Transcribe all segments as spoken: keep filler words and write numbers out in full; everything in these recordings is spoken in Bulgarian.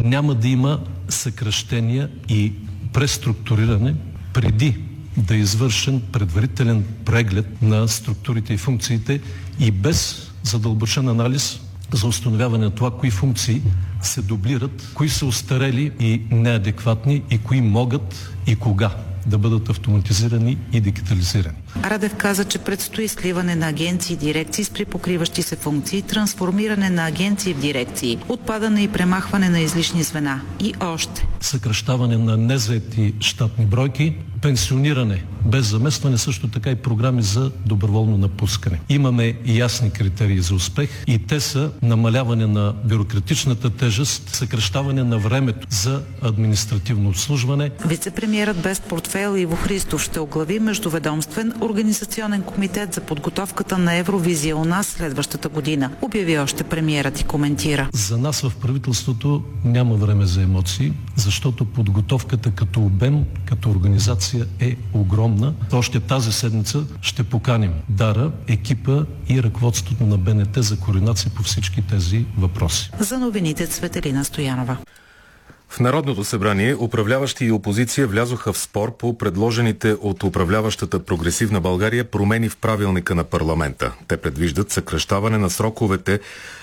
няма да има съкращения и преструктуриране преди да е извършен предварителен преглед на структурите и функциите и без задълбочен анализ за установяване на това, кои функции се дублират, кои са остарели и неадекватни и кои могат и кога да бъдат автоматизирани и дигитализирани. Радев каза, че предстои сливане на агенции и дирекции с припокриващи се функции, трансформиране на агенции в дирекции, отпадане и премахване на излишни звена и още. Съкращаване на незаети щатни бройки, пенсиониране без заместване, също така и програми за доброволно напускане. Имаме ясни критерии за успех и те са намаляване на бюрократичната тежест, съкращаване на времето за административно обслужване. Вицепремиерът без портфейл Иво Христов ще оглави междуведомствен организационен комитет за подготовката на Евровизия у нас следващата година. Обяви още премиерът и коментира. За нас в правителството няма време за емоции, защото подготовката като обем, като организация е огромна. Още тази седмица ще поканим Дара, екипа и ръководството на Б Н Т за координация по всички тези въпроси. За новините Цветелина Стоянова. В Народното събрание управляващи и опозиция влязоха в спор по предложените от управляващата Прогресивна България промени в правилника на парламента. Те предвиждат съкращаване на сроковете,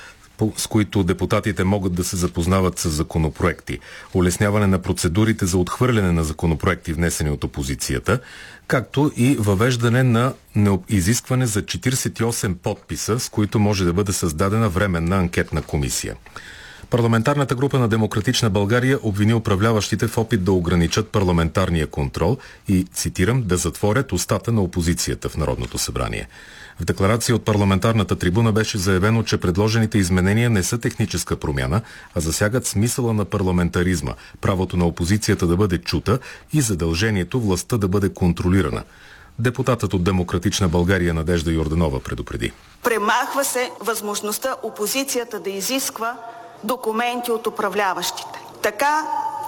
с които депутатите могат да се запознават с законопроекти, улесняване на процедурите за отхвърляне на законопроекти, внесени от опозицията, както и въвеждане на изискване за четиридесет и осем подписа, с които може да бъде създадена временна анкетна комисия. Парламентарната група на Демократична България обвини управляващите в опит да ограничат парламентарния контрол и, цитирам, да затворят устата на опозицията в Народното събрание. В декларация от парламентарната трибуна беше заявено, че предложените изменения не са техническа промяна, а засягат смисъла на парламентаризма, правото на опозицията да бъде чута и задължението властта да бъде контролирана. Депутатът от Демократична България Надежда Йорданова предупреди. Премахва се възможността опозицията да изисква документи от управляващите. Така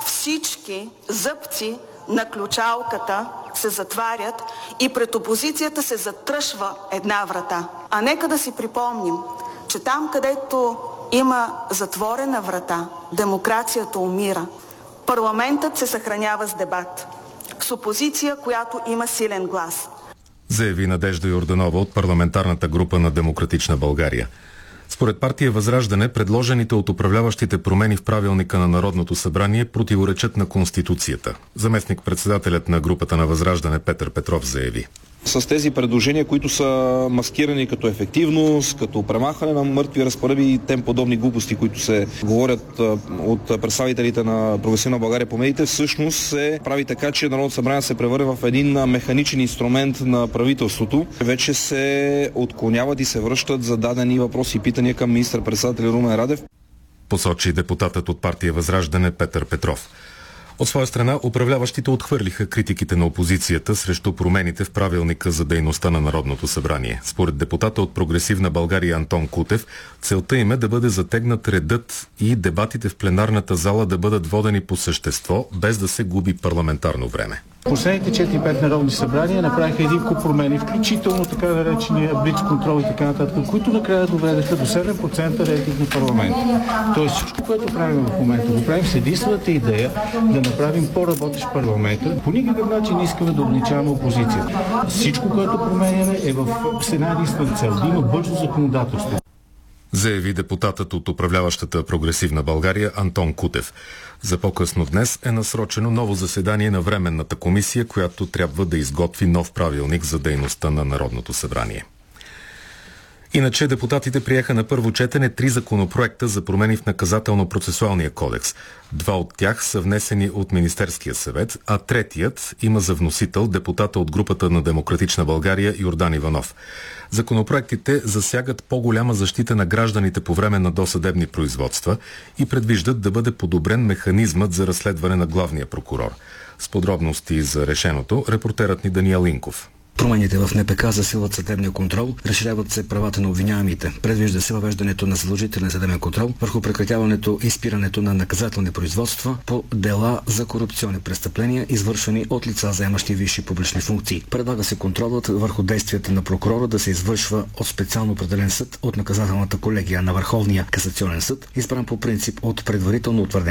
всички зъбци на ключалката се затварят и пред опозицията се затръшва една врата. А нека да си припомним, че там, където има затворена врата, демокрацията умира. Парламентът се съхранява с дебат, с опозиция, която има силен глас. Заяви Надежда Йорданова от парламентарната група на Демократична България. Според партия Възраждане, предложените от управляващите промени в правилника на Народното събрание противоречат на Конституцията. Заместник-председателят на групата на Възраждане Петър Петров заяви. С тези предложения, които са маскирани като ефективност, като премахване на мъртви разпоредби и тем подобни глупости, които се говорят от представителите на Прогресивна България по медиите, всъщност се прави така, че Народното събрание се превърне в един механичен инструмент на правителството. Вече се отклоняват и се връщат зададени въпроси и питания към министър-председателя Румен Радев. Посочи депутатът от партия Възраждане Петър Петров. От своя страна, управляващите отхвърлиха критиките на опозицията срещу промените в правилника за дейността на Народното събрание. Според депутата от Прогресивна България Антон Кутев, целта им е да бъде затегнат редът и дебатите в пленарната зала да бъдат водени по същество, без да се губи парламентарно време. Последните четири-пет народни събрания направиха един куп промени, включително така наречения блиц контрол и така нататък, които накрая доведеха до седем процента рейтинг на парламента. Тоест всичко, което правим в момента, го правим с единствената идея да направим по-работещ парламента. По никакъв начин не искаме да ограничаваме опозицията. Всичко, което променяме, е в една единствена цел, да има бързо законодателство. Заяви депутатът от управляващата Прогресивна България Антон Кутев. За по-късно днес е насрочено ново заседание на Временната комисия, която трябва да изготви нов правилник за дейността на Народното събрание. Иначе депутатите приеха на първо четене три законопроекта за промени в наказателно-процесуалния кодекс. Два от тях са внесени от Министерския съвет, а третият има за вносител депутата от групата на Демократична България Йордан Иванов. Законопроектите засягат по-голяма защита на гражданите по време на досъдебни производства и предвиждат да бъде подобрен механизмът за разследване на главния прокурор. С подробности за решеното репортерът ни Даниел Инков. Промените в Н П К засилват съдебния контрол, разширяват се правата на обвиняемите. Предвижда се въвеждането на задължителен съдебен контрол върху прекратяването и спирането на наказателни производства по дела за корупционни престъпления, извършвани от лица, заемащи висши публични функции. Предлага се контролът върху действията на прокурора да се извършва от специално определен съд от наказателната колегия на Върховния касационен съд, избран по принцип от предварително утвърден